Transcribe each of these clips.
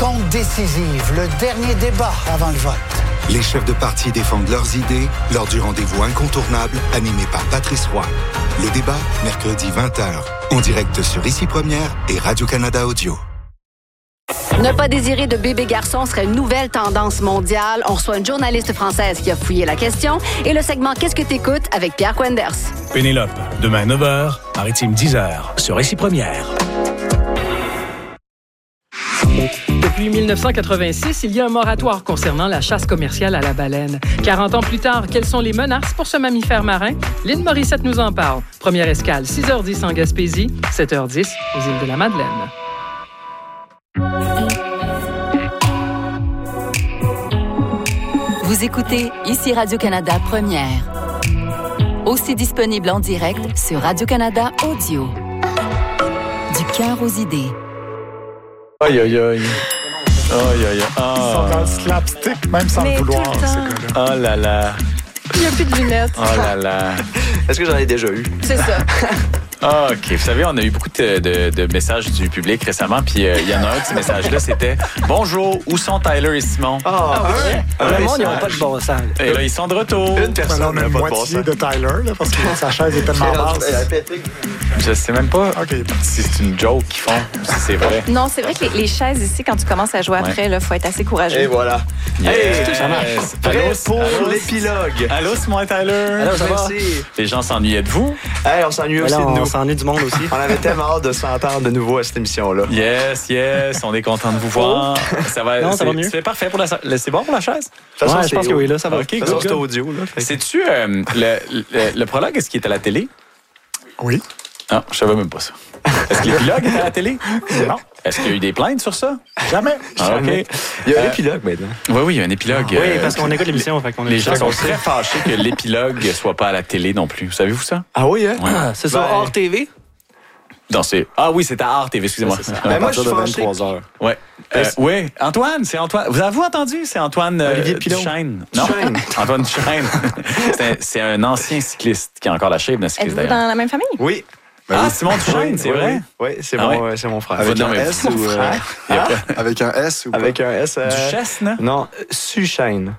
rencontre décisive, le dernier débat avant le vote. Les chefs de parti défendent leurs idées lors du rendez-vous incontournable animé par Patrice Roy. Le débat, mercredi 20h, en direct sur Ici Première et Radio-Canada Audio. Ne pas désirer de bébé garçon serait une nouvelle tendance mondiale. On reçoit une journaliste française qui a fouillé la question et le segment Qu'est-ce que t'écoutes avec Pierre Quenders. Pénélope, demain 9h, Maritime 10h, sur Ici Première. Depuis 1986, il y a un moratoire concernant la chasse commerciale à la baleine. 40 ans plus tard, quelles sont les menaces pour ce mammifère marin? Lynn Morissette nous en parle. Première escale, 6h10 en Gaspésie, 7h10 aux îles de la Madeleine. Vous écoutez Ici Radio-Canada Première. Aussi disponible en direct sur Radio-Canada Audio. Du cœur aux idées. Aïe, aïe, aïe. Aïe, aïe, aïe. Ils sont dans le slapstick, même sans le vouloir, ces gars-là. Oh là là. Il n'y a plus de lunettes. Oh là là. Est-ce que j'en ai déjà eu? C'est ça. Ah, OK. Vous savez, on a eu beaucoup de messages du public récemment, puis il y en a un de ces messages-là, c'était « Bonjour, où sont Tyler et Simon? » Le monde, ils n'ont pas de bon sens. Et là, ils sont de retour. Une personne n'a pas de moitié de Tyler, là, parce que sa chaise est tellement basse. Je sais même pas si c'est une joke qu'ils font, si c'est vrai. Non, c'est vrai que les chaises ici, quand tu commences à jouer après, il faut être assez courageux. Et voilà. Yes. Ça marche. Prêt pour l'épilogue. Allô, Simon et Tyler. Allô, ça va? Les gens s'ennuyaient de vous? Hey, on s'ennuie aussi de nous. On s'ennuie du monde aussi. On avait tellement hâte de s'entendre de nouveau à cette émission-là. Yes, on est content de vous voir. Ça va, ça va mieux. C'est parfait pour c'est bon pour la chaise? Ouais, je pense que oui, là, ça va. OK, good. C'est audio, là. Sais-tu, le prologue, est-ce qu'il est à la télé? Oui. Non, je savais même pas ça. Est-ce que l'épilogue est à la télé? Non. Est-ce qu'il y a eu des plaintes sur ça? Jamais. Ah, OK. Il y a un épilogue maintenant. Oui, il y a un épilogue. Oui, parce qu'on écoute l'émission. Les gens sont très fâchés que l'épilogue soit pas à la télé non plus. Savez-vous ça? Ah oui, hein? Ouais. C'est sur hors TV? Non, ah oui, c'est à Art TV, excusez-moi. Ben moi, je suis fâché. 23h. Ouais. Oui, Antoine, c'est Antoine. Vous avez entendu? C'est Antoine Duchesne. Non, Antoine Duchesne. C'est un ancien cycliste qui a encore la shape d'un cycliste, Êtes-vous dans la même famille? Oui. Simon Duchesne, c'est vrai? Oui, c'est mon frère. Avec un S ou... Avec un S ou pas? Avec un S. Duchesne? Non, Suchesne.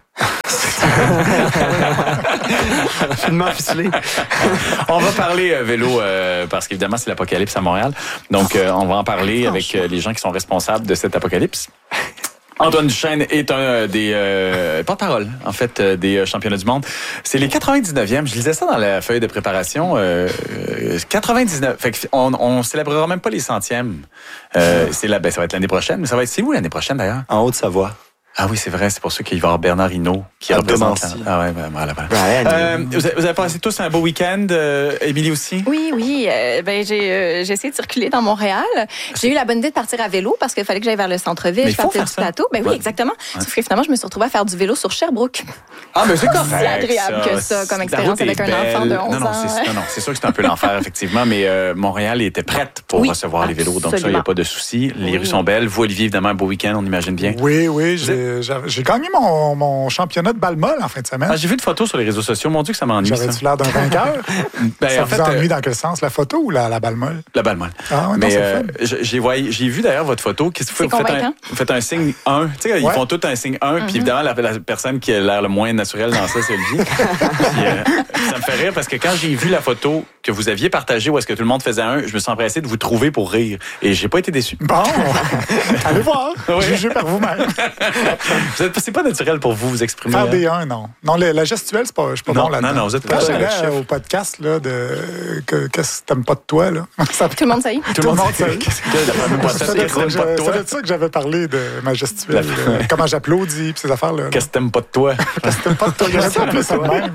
Finement ficelé. On va parler vélo parce qu'évidemment, c'est l'apocalypse à Montréal. Donc, on va en parler avec les gens qui sont responsables de cette apocalypse. Antoine Duchesne est un des porte-parole, en fait, des championnats du monde. C'est les 99e. Je lisais ça dans la feuille de préparation. 99. Fait qu'on célébrera même pas les centièmes. Ça va être l'année prochaine. Mais c'est où l'année prochaine, d'ailleurs? En Haute-Savoie. Ah oui, c'est vrai. C'est pour ça qu'il va y avoir Bernard Hinault qui représente. Ah ouais, voilà. Vous avez passé tous un beau week-end, Émilie aussi? Oui. J'ai essayé de circuler dans Montréal. J'ai eu la bonne idée de partir à vélo parce qu'il fallait que j'aille vers le centre-ville. Je partais du plateau. Ben oui, exactement. Sauf que finalement, je me suis retrouvée à faire du vélo sur Sherbrooke. Ah, mais c'est correct. C'est agréable que ça, comme expérience avec un enfant de 11 ans. Non, c'est sûr que c'est un peu l'enfer, effectivement, mais Montréal était prête pour recevoir les vélos. Donc ça, il n'y a pas de souci. Les rues sont belles. Vous, Olivier, évidemment, un beau week-end, on imagine bien. Oui, j'ai gagné mon championnat de balle molle en fin de semaine. Ah, j'ai vu une photo sur les réseaux sociaux. Mon Dieu, que ça m'ennuie. J'avais-tu l'air d'un vainqueur? Ça vous ennuie dans quel sens? La photo ou la balle molle? La balle molle. Ah, ouais, mais j'ai vu d'ailleurs votre photo. Qu'est-ce que vous faites un signe 1. Tu sais, ils font tout un signe 1. Puis évidemment, la personne qui a l'air le moins naturel dans ça, c'est Olivier. Ça me fait rire parce que quand j'ai vu la photo que vous aviez partagée où est-ce que tout le monde faisait 1, je me suis empressé de vous trouver pour rire. Et j'ai pas été déçu. Bon, allez voir. Jugez par vous-même. C'est pas naturel pour vous exprimer. Faire des 1, non. Non, la gestuelle, je suis pas bon là-dedans. Non, vous êtes pas au podcast là, qu'est-ce que t'aimes pas de toi, là? Tout le monde sait. Tout le monde sait. C'est de ça que j'avais parlé de ma gestuelle. Comment j'applaudis, puis ces affaires-là. Qu'est-ce que t'aimes pas de toi? Qu'est-ce que t'aimes pas de toi? Il y aurait pas plus ça de même.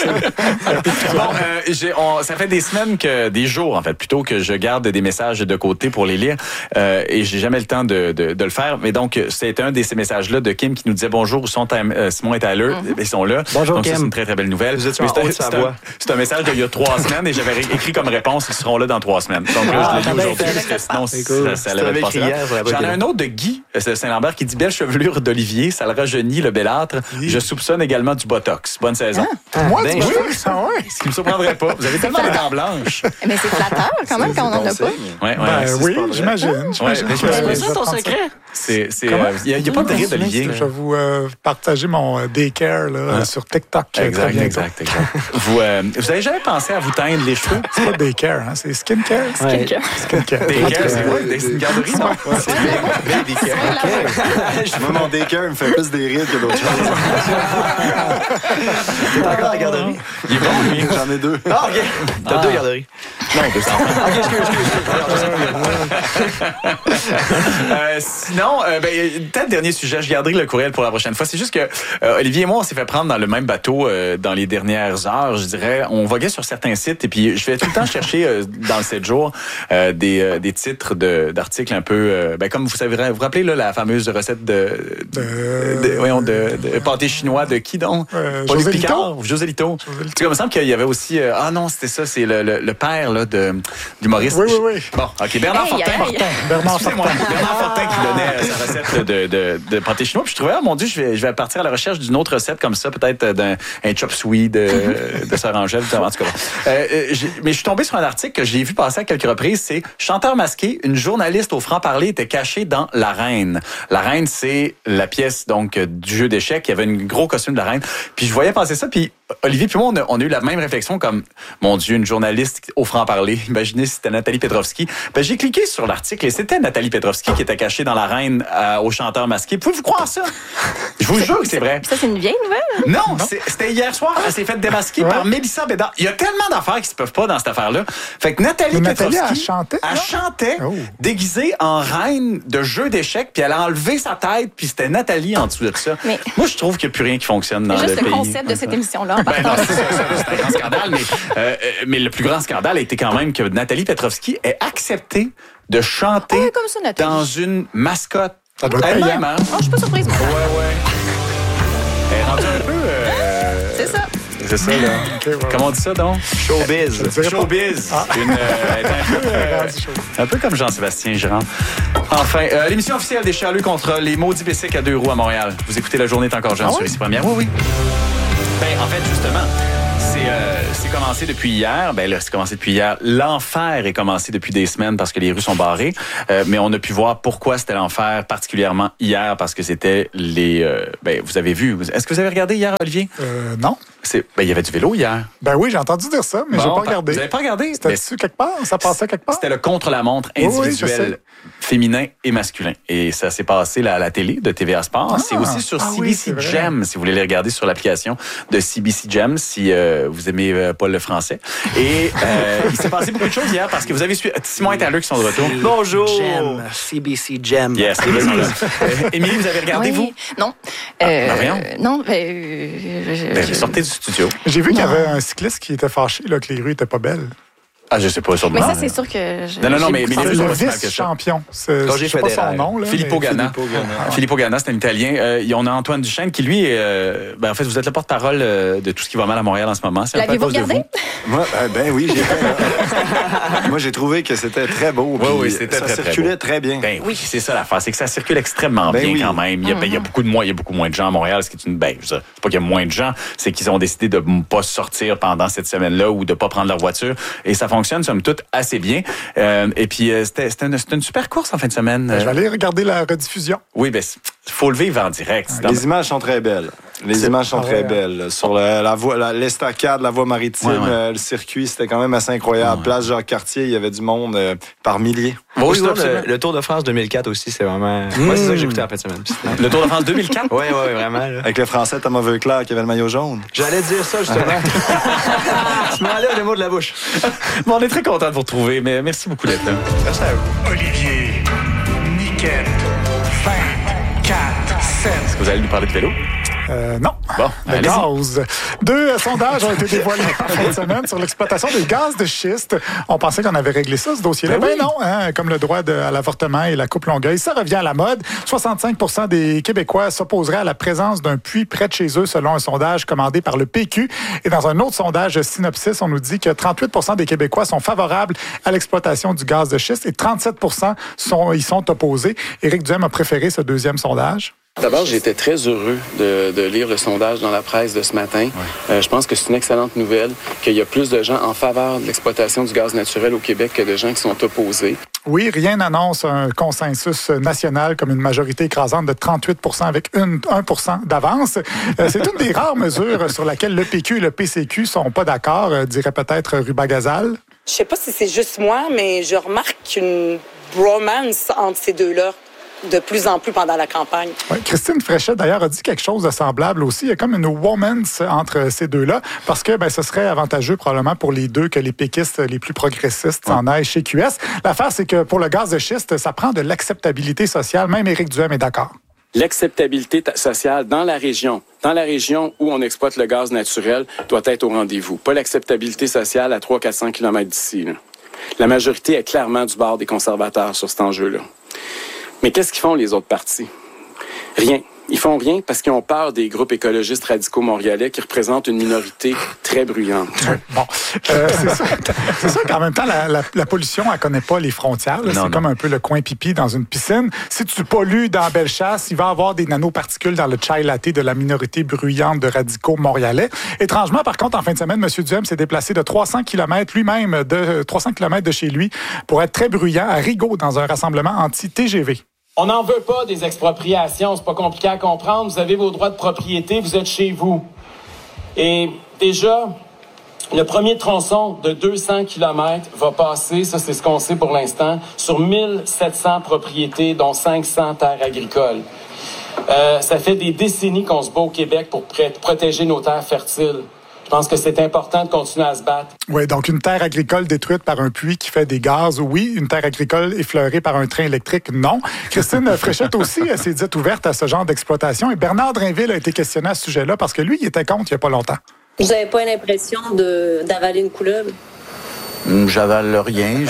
Ça fait des semaines des jours, en fait, plutôt que je garde des messages de côté pour les lire. Et j'ai jamais le temps de le faire. Mais donc, c'est un de ces messages-là de Kim qui nous disait bonjour, où sont Simon et Tyler? Ils sont là. Bonjour, donc, Kim. Ça, c'est une très, très belle nouvelle. C'est un message d'il y a 3 semaines et j'avais écrit comme réponse, ils seront là dans 3 semaines. Donc là, je l'ai lu aujourd'hui parce que sinon, ça allait passer là. J'en ai un autre de Guy Saint-Lambert qui dit belle chevelure d'Olivier, ça le rajeunit, le belâtre. Je soupçonne également du botox. Bonne saison. Moi, du botox, ce qui me surprendrait pas. Vous avez tellement les dents blanches. Mais c'est flatteur quand même quand on n'en a pas. Oui, j'imagine. C'est pas ça ton secret? Il n'y a pas de rire d'Olivier. Je vais vous partager mon daycare là, sur TikTok. Exact. Vous avez jamais pensé à vous teindre les cheveux? C'est pas daycare, hein? C'est skincare. Skincare. Daycare, c'est quoi? C'est une garderie, non? C'est daycare. Moi, mon daycare me fait plus des rides que d'autres choses. T'es encore à la garderie? Il est bon, lui. J'en ai 2. Ah, OK. T'as 2 garderies. Non, 200. OK, excuse. Sinon, peut-être dernier sujet, je garderai le courriel pour la prochaine fois. C'est juste que Olivier et moi, on s'est fait prendre dans le même bateau dans les dernières heures, je dirais. On voguait sur certains sites et puis je vais tout le temps chercher dans le 7 jours des titres d'articles un peu... comme vous savez, vous rappelez là, la fameuse recette de pâté chinois de qui donc? José Lito. José Lito. Il me semble qu'il y avait aussi... non, c'était ça, c'est le père là, d'humoriste. Oui. Bon, OK, Bernard Fortin. Bernard Fortin qui donnait sa recette de pâté chinois. Puis je trouvais, mon Dieu, je vais partir à la recherche d'une autre recette comme ça, peut-être d'un chop suey de Sœur Angèle. En tout cas, mais je suis tombé sur un article que j'ai vu passer à quelques reprises. C'est chanteur masqué, une journaliste au franc-parler était cachée dans La Reine. La Reine, c'est la pièce donc du jeu d'échecs. Il y avait un gros costume de la Reine. Puis je voyais passer ça, puis Olivier puis moi, on a eu la même réflexion comme, mon Dieu, une journaliste au franc-parler. Imaginez si c'était Nathalie Petrovski. J'ai cliqué sur l'article et c'était Nathalie Petrovski qui était cachée dans La Reine au chanteur masqué. Pouvez-vous croire ça? Je vous jure que c'est vrai. Ça, c'est une vieille nouvelle? Non, c'était hier soir. Elle s'est faite démasquer par Mélissa Bédard. Il y a tellement d'affaires qui se peuvent pas dans cette affaire-là. Fait que Nathalie Petrovski, elle chantait déguisée en reine de jeu d'échecs, puis elle a enlevé sa tête, puis c'était Nathalie en dessous de ça. Mais moi, je trouve qu'il n'y a plus rien qui fonctionne dans le pays. Juste le concept de cette émission-là. Non, c'est un grand scandale, mais le plus grand scandale a été quand même que Nathalie Petrovski ait accepté de chanter dans une mascotte. Ça doit être elle-même, hein? Je suis pas surprise, moi. Ouais. Elle est rendue un peu... C'est ça. C'est ça, là. Comment on dit ça, donc? Showbiz. Showbiz. Un peu comme Jean-Sébastien Girard. Enfin, l'émission officielle des Charlus contre les maudits bicycles à 2 roues à Montréal. Vous écoutez La Journée est encore jeune sur Ici Première. Oui. En fait, justement, c'est commencé depuis hier. C'est commencé depuis hier. L'enfer est commencé depuis des semaines parce que les rues sont barrées. Mais on a pu voir pourquoi c'était l'enfer, particulièrement hier, parce que c'était les... vous avez vu. Est-ce que vous avez regardé hier, Olivier? Non. Il y avait du vélo hier. Oui, j'ai entendu dire ça, mais j'ai pas regardé. Vous n'avez pas regardé? C'était-tu quelque part? Ça passait quelque part? C'était le contre-la-montre individuel féminin et masculin. Et ça s'est passé à la télé de TVA Sport. C'est aussi sur CBC Gem, si vous voulez les regarder sur l'application de CBC Gem, si vous aimez pas le français. Et il s'est passé beaucoup de choses hier parce que vous avez su... Simon et Tyler qui sont de retour. Bonjour! Gem, CBC Gem. Yes, Émilie, vous avez regardé, vous? Non. Non, sortez du studio. J'ai vu qu'il y avait un cycliste qui était fâché là, que les rues étaient pas belles. Je sais pas, sûrement. Mais ça, c'est sûr que... Non, mais les rues sont le vice-champion. Je sais pas son nom. Filippo Ganna. Filippo Ganna, c'est un Italien. On a Antoine Duchesne qui, lui, en fait, vous êtes le porte-parole de tout ce qui va mal à Montréal en ce moment. L'avez-vous regardé? Moi, oui, j'ai fait. Moi, j'ai trouvé que c'était très beau. Oui, c'était très, ça circulait très bien. Oui, c'est ça l'affaire. C'est que ça circule extrêmement bien quand même. Il y a beaucoup moins de gens à Montréal. Ce qui est une... c'est pas qu'il y a moins de gens, c'est qu'ils ont décidé de ne pas sortir pendant cette semaine-là ou de pas prendre leur voiture. Et ça fonctionne, somme toute, assez bien. Et puis, c'était une super course en fin de semaine. Je vais aller regarder la rediffusion. Oui, il faut le vivre en direct. Les images sont très belles. Très belles. Sur la voie, l'estacade, la voie maritime, le circuit, c'était quand même assez incroyable. Place Jacques-Cartier, il y avait du monde par milliers. Oui, le Tour de France 2004 aussi, c'est vraiment... Moi, c'est ça que j'ai écouté en fin de semaine. Le Tour de France 2004? Oui, vraiment. Là. Avec le Français Thomas Veuclair qui avait le maillot jaune. J'allais dire ça, justement. Tu m'enlèves le mot de la bouche. On est très content de vous retrouver, mais merci beaucoup d'être là. Merci à vous. Olivier, Niquette, 24, 7. Est-ce que vous allez nous parler de vélo? Non. Bon, le gaz. 2 sondages ont été dévoilés en fin de semaine sur l'exploitation des gaz de schiste. On pensait qu'on avait réglé ça, ce dossier-là. Non, comme le droit à l'avortement et la coupe Longueuil, ça revient à la mode. 65% des Québécois s'opposeraient à la présence d'un puits près de chez eux, selon un sondage commandé par le PQ. Et dans un autre sondage Synopsis, on nous dit que 38% des Québécois sont favorables à l'exploitation du gaz de schiste et 37% y sont opposés. Éric Duhem a préféré ce deuxième sondage. D'abord, j'étais très heureux de lire le sondage dans la presse de ce matin. Ouais. Je pense que c'est une excellente nouvelle qu'il y a plus de gens en faveur de l'exploitation du gaz naturel au Québec que de gens qui sont opposés. Oui, rien n'annonce un consensus national comme une majorité écrasante de 38 % avec 1 % d'avance. C'est une des rares mesures sur laquelle le PQ et le PCQ sont pas d'accord, dirait peut-être Ruba Gazal. Je sais pas si c'est juste moi, mais je remarque une bromance entre ces deux-là de plus en plus pendant la campagne. Oui, Christine Fréchette, d'ailleurs, a dit quelque chose de semblable aussi. Il y a comme une womance entre ces deux-là, parce que ce serait avantageux probablement pour les deux que les péquistes les plus progressistes s'en aillent chez QS. L'affaire, c'est que pour le gaz de schiste, ça prend de l'acceptabilité sociale. Même Éric Duhem est d'accord. L'acceptabilité sociale dans la région où on exploite le gaz naturel, doit être au rendez-vous. Pas l'acceptabilité sociale à 300-400 km d'ici. Là. La majorité est clairement du bord des conservateurs sur cet enjeu-là. Mais qu'est-ce qu'ils font, les autres partis? Rien. Ils font rien parce qu'ils ont peur des groupes écologistes radicaux montréalais qui représentent une minorité très bruyante. Bon, c'est ça qu'en même temps, la pollution, elle connaît pas les frontières. C'est comme un peu le coin pipi dans une piscine. Si tu pollues dans Bellechasse, il va y avoir des nanoparticules dans le chai latte de la minorité bruyante de radicaux montréalais. Étrangement, par contre, en fin de semaine, M. Duhem s'est déplacé de 300 km lui-même, de 300 km de chez lui, pour être très bruyant à Rigaud dans un rassemblement anti-TGV. On n'en veut pas des expropriations, c'est pas compliqué à comprendre. Vous avez vos droits de propriété, vous êtes chez vous. Et déjà, le premier tronçon de 200 km va passer, ça c'est ce qu'on sait pour l'instant, sur 1700 propriétés, dont 500 terres agricoles. Ça fait des décennies qu'on se bat au Québec pour protéger nos terres fertiles. Je pense que c'est important de continuer à se battre. Oui, donc une terre agricole détruite par un puits qui fait des gaz, oui. Une terre agricole effleurée par un train électrique, non. Christine Fréchette aussi s'est dite ouverte à ce genre d'exploitation. Et Bernard Drinville a été questionné à ce sujet-là parce que lui, il était contre il n'y a pas longtemps. Vous n'avez pas l'impression d'avaler une couleuvre? J'avale rien.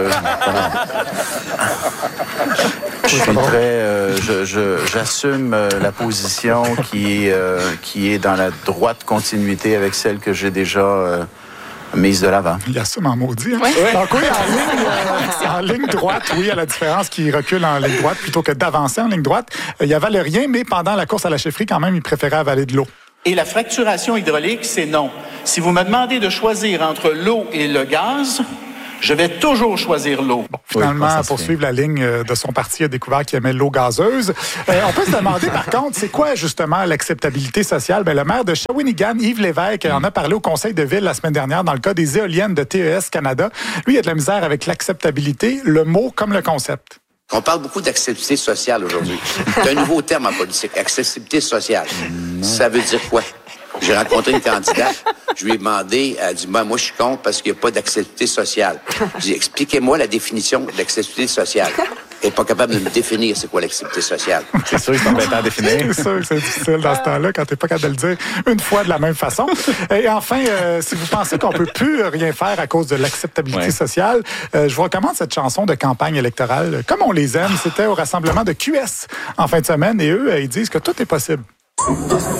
Je suis très. J'assume la position qui est dans la droite continuité avec celle que j'ai déjà mise de l'avant. Il assume en maudit. Hein? Oui. Donc oui, en ligne droite, oui, à la différence qu'il recule en ligne droite plutôt que d'avancer en ligne droite. Il avale rien, mais pendant la course à la chefferie, quand même, il préférait avaler de l'eau. Et la fracturation hydraulique, c'est non. Si vous me demandez de choisir entre l'eau et le gaz, je vais toujours choisir l'eau. Bon, finalement, pour suivre la ligne de son parti, il a découvert qu'il aimait l'eau gazeuse. On peut se demander, par contre, c'est quoi justement l'acceptabilité sociale? Le maire de Shawinigan, Yves Lévesque, en a parlé au conseil de ville la semaine dernière dans le cas des éoliennes de TES Canada. Lui, il a de la misère avec l'acceptabilité, le mot comme le concept. On parle beaucoup d'accessibilité sociale aujourd'hui. C'est un nouveau terme en politique, accessibilité sociale. Ça veut dire quoi? J'ai rencontré une candidate, je lui ai demandé, elle a dit, moi je suis contre parce qu'il n'y a pas d'accessibilité sociale. J'ai dit, expliquez-moi la définition de l'accessibilité sociale. Elle n'est pas capable de me définir c'est quoi l'accessibilité sociale. C'est sûr que c'est embêtant à définir. C'est sûr que c'est difficile dans ce temps-là quand tu n'es pas capable de le dire une fois de la même façon. Et enfin, si vous pensez qu'on ne peut plus rien faire à cause de l'acceptabilité sociale, je vous recommande cette chanson de campagne électorale. Comme on les aime, c'était au rassemblement de QS en fin de semaine et eux, ils disent que tout est possible.